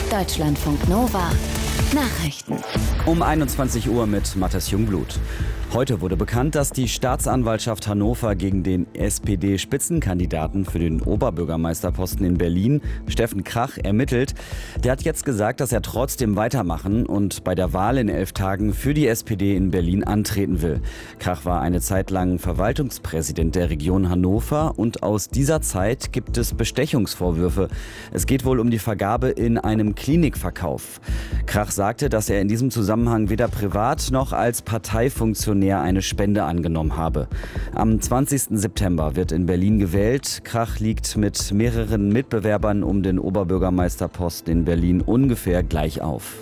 Deutschlandfunk Nova Nachrichten. Um 21 Uhr mit Matthias Jungblut. Heute wurde bekannt, dass die Staatsanwaltschaft Hannover gegen den SPD-Spitzenkandidaten für den Oberbürgermeisterposten in Berlin, Steffen Krach, ermittelt. Der hat jetzt gesagt, dass er trotzdem weitermachen und bei der Wahl in 11 Tagen für die SPD in Berlin antreten will. Krach war eine Zeit lang Verwaltungspräsident der Region Hannover und aus dieser Zeit gibt es Bestechungsvorwürfe. Es geht wohl um die Vergabe in einem Klinikverkauf. Krach sagte, dass er in diesem Zusammenhang weder privat noch als Parteifunktionär eine Spende angenommen habe. Am 20. September wird in Berlin gewählt. Krach liegt mit mehreren Mitbewerbern um den Oberbürgermeisterposten in Berlin ungefähr gleich auf.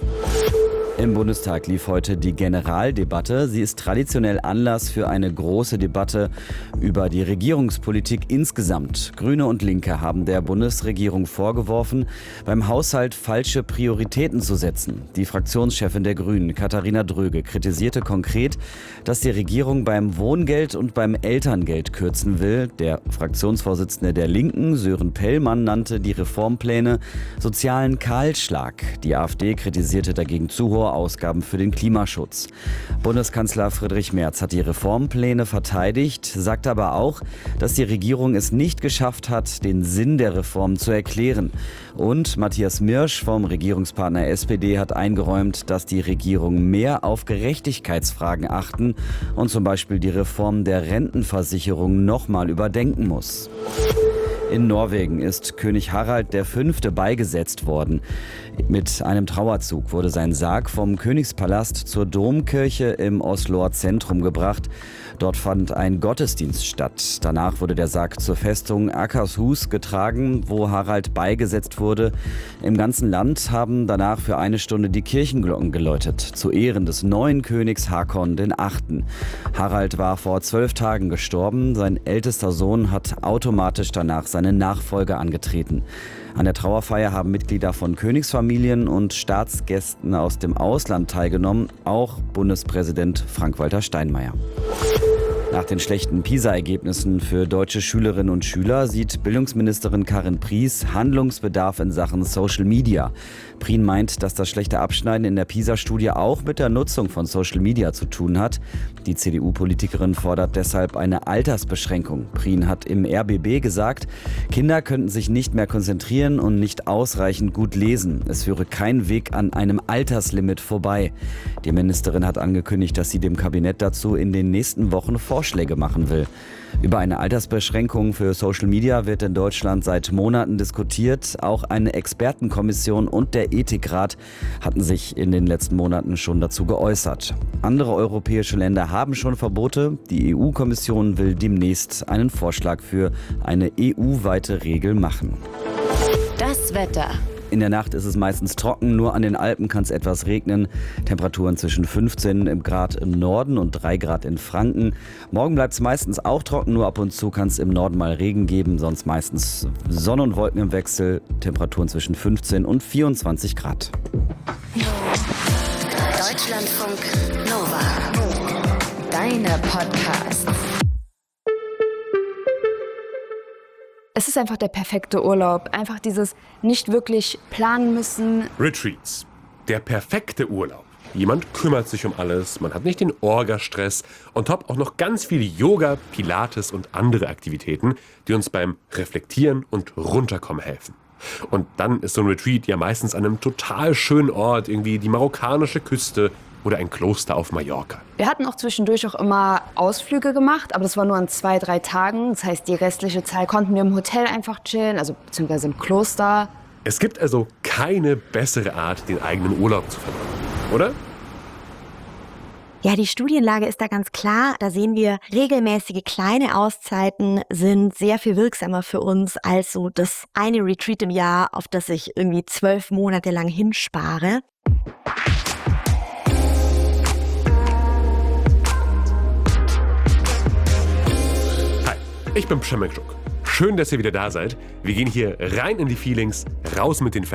Im Bundestag lief heute die Generaldebatte. Sie ist traditionell Anlass für eine große Debatte über die Regierungspolitik insgesamt. Grüne und Linke haben der Bundesregierung vorgeworfen, beim Haushalt falsche Prioritäten zu setzen. Die Fraktionschefin der Grünen, Katharina Dröge, kritisierte konkret, dass die Regierung beim Wohngeld und beim Elterngeld kürzen will. Der Fraktionsvorsitzende der Linken, Sören Pellmann, nannte die Reformpläne sozialen Kahlschlag. Die AfD kritisierte dagegen zu hohe Ausgaben für den Klimaschutz. Bundeskanzler Friedrich Merz hat die Reformpläne verteidigt, sagt aber auch, dass die Regierung es nicht geschafft hat, den Sinn der Reform zu erklären. Und Matthias Mirsch vom Regierungspartner SPD hat eingeräumt, dass die Regierung mehr auf Gerechtigkeitsfragen achten und zum Beispiel die Reform der Rentenversicherung nochmal überdenken muss. In Norwegen ist König Harald V. beigesetzt worden. Mit einem Trauerzug wurde sein Sarg vom Königspalast zur Domkirche im Osloer Zentrum gebracht. Dort fand ein Gottesdienst statt. Danach wurde der Sarg zur Festung Akershus getragen, wo Harald beigesetzt wurde. Im ganzen Land haben danach für eine Stunde die Kirchenglocken geläutet, zu Ehren des neuen Königs Hakon VIII. Harald war vor 12 Tagen gestorben. Sein ältester Sohn hat automatisch danach seine Nachfolge angetreten. An der Trauerfeier haben Mitglieder von Königsfamilien und Staatsgästen aus dem Ausland teilgenommen, auch Bundespräsident Frank-Walter Steinmeier. Nach den schlechten PISA-Ergebnissen für deutsche Schülerinnen und Schüler sieht Bildungsministerin Karin Pries Handlungsbedarf in Sachen Social Media. Prien meint, dass das schlechte Abschneiden in der PISA-Studie auch mit der Nutzung von Social Media zu tun hat. Die CDU-Politikerin fordert deshalb eine Altersbeschränkung. Prien hat im RBB gesagt, Kinder könnten sich nicht mehr konzentrieren und nicht ausreichend gut lesen. Es führe kein Weg an einem Alterslimit vorbei. Die Ministerin hat angekündigt, dass sie dem Kabinett dazu in den nächsten Wochen Vorschläge machen will. Über eine Altersbeschränkung für Social Media wird in Deutschland seit Monaten diskutiert. Auch eine Expertenkommission und der Ethikrat hatten sich in den letzten Monaten schon dazu geäußert. Andere europäische Länder haben schon Verbote. Die EU-Kommission will demnächst einen Vorschlag für eine EU-weite Regel machen. Das Wetter. In der Nacht ist es meistens trocken, nur an den Alpen kann es etwas regnen. Temperaturen zwischen 15 Grad im Norden und 3 Grad in Franken. Morgen bleibt es meistens auch trocken, nur ab und zu kann es im Norden mal Regen geben, sonst meistens Sonne und Wolken im Wechsel. Temperaturen zwischen 15 und 24 Grad. Deutschlandfunk Nova. Deine Podcasts. Es ist einfach der perfekte Urlaub. Einfach dieses nicht wirklich planen müssen. Retreats. Der perfekte Urlaub. Jemand kümmert sich um alles, man hat nicht den Orga-Stress und top auch noch ganz viel Yoga, Pilates und andere Aktivitäten, die uns beim Reflektieren und Runterkommen helfen. Und dann ist so ein Retreat ja meistens an einem total schönen Ort, irgendwie die marokkanische Küste oder ein Kloster auf Mallorca. Wir hatten auch zwischendurch auch immer Ausflüge gemacht, aber das war nur an 2-3 Tagen. Das heißt, die restliche Zeit konnten wir im Hotel einfach chillen, also beziehungsweise im Kloster. Es gibt also keine bessere Art, den eigenen Urlaub zu verbringen, oder? Ja, die Studienlage ist da ganz klar. Da sehen wir, regelmäßige kleine Auszeiten sind sehr viel wirksamer für uns als so das eine Retreat im Jahr, auf das ich irgendwie 12 Monate lang hinspare. Ich bin Przemek Żuk. Schön, dass ihr wieder da seid. Wir gehen hier rein in die Feelings, raus mit den